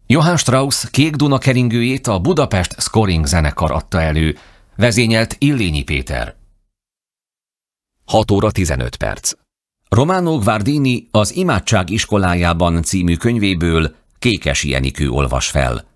Johann Strauss Kék Duna keringőjét a Budapest Scoring zenekar adta elő, vezényelt Illényi Péter. 6 óra 15 perc. Romano Guardini az Imádság iskolájában című könyvéből Kékesi Enikő olvas fel.